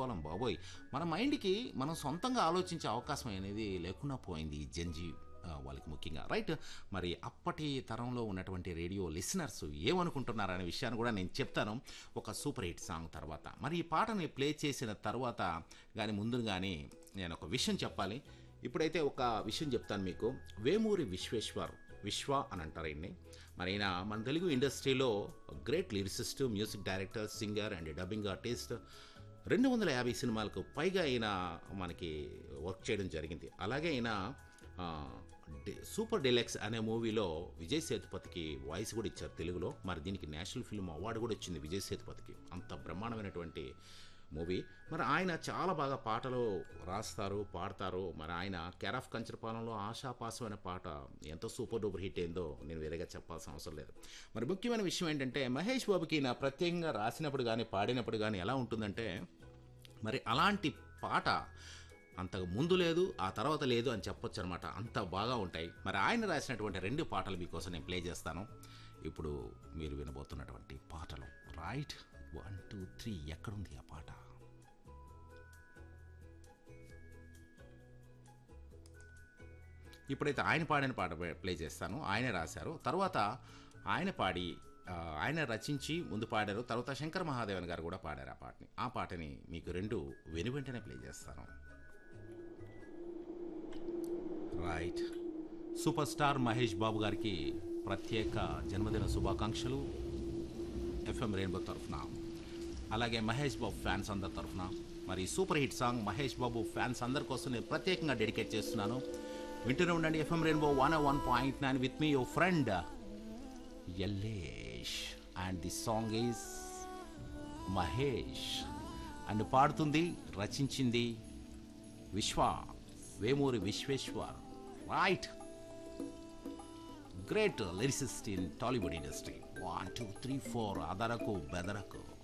మర్చిపోలేం బాబోయ్. మన మైండ్‌కి మనం సొంతంగా ఆలోచించే అవకాశం అనేది లేకుండా పోయింది ఈ జెన్‌జీ వాళ్ళకి ముఖ్యంగా. రైట్. మరి అప్పటి తరంలో ఉన్నటువంటి రేడియో లిసనర్స్ ఏమనుకుంటున్నారనే విషయాన్ని కూడా నేను చెప్తాను ఒక సూపర్ హిట్ సాంగ్ తర్వాత. మరి ఈ పాటని ప్లే చేసిన తర్వాత గాని ముందు గాని నేను ఒక విషయం చెప్పాలి. ఇప్పుడైతే ఒక విషయం చెప్తాను మీకు. వేమూరి విశ్వ అని అంటారు ఈయన్ని. మరి ఈయన మన తెలుగు ఇండస్ట్రీలో great lyricist, music director, singer and dubbing artist. 250 సినిమాలకు పైగా ఈయన మనకి వర్క్ చేయడం జరిగింది. అలాగే ఈయన సూపర్ డీలక్స్ అనే మూవీలో విజయ్ సేతుపతికి వాయిస్ కూడా ఇచ్చారు తెలుగులో. మరి దీనికి నేషనల్ ఫిల్మ్ అవార్డు కూడా వచ్చింది విజయ్ సేతుపతికి. అంత బ్రహ్మాండమైనటువంటి మూవీ. మరి ఆయన చాలా బాగా పాటలు రాస్తారు, పాడతారు. మరి ఆయన కేర్ ఆఫ్ కంచరపాలెంలో ఆశాపాసం అనే పాట ఎంత సూపర్ డూపర్ హిట్ అయిందో నేను వేరేగా చెప్పాల్సిన అవసరం లేదు. మరి ముఖ్యమైన విషయం ఏంటంటే మహేష్ బాబుకి నా ప్రత్యేకంగా రాసినప్పుడు కానీ పాడినప్పుడు కానీ ఎలా ఉంటుందంటే, మరి అలాంటి పాట అంతకు ముందు లేదు, ఆ తర్వాత లేదు అని చెప్పొచ్చు అనమాట. అంత బాగా ఉంటాయి. మరి ఆయన రాసినటువంటి 2 పాటలు మీకోసం నేను ప్లే చేస్తాను. ఇప్పుడు మీరు వినబోతున్నటువంటి పాటలు. రైట్, 1 2 3 ఎక్కడుంది ఆ పాట? ఇప్పుడైతే ఆయన పాడిన పాట ప్లే చేస్తాను. ఆయనే రాశారు, తర్వాత ఆయన పాడి ఆయన రచించి ముందు పాడారు, తర్వాత శంకర్ మహాదేవన్ గారు కూడా పాడారు ఆ పాటని. ఆ పాటని మీకు 2 వెనువెంటనే ప్లే చేస్తాను. Right. Super star Mahesh Babu గారికి ప్రత్యేక జన్మదిన శుభాకాంక్షలు ఎఫ్ఎం రెయిన్బో తరఫున, అలాగే మహేష్ బాబు ఫ్యాన్స్ అందరి తరఫున. మరి super hit song Mahesh Babu fans అందరి కోసం నేను ప్రత్యేకంగా డెడికేట్ చేస్తున్నాను. వింటూనే ఉండండి FM rainbow 101.9 with me your friend Yallesh. And the song is Mahesh and పాడుతుంది, రచించింది Vemuri Vishweshwar. Right. Great lyricist in Tollywood industry. 1 2 3 4 అదరకు బెదరకు.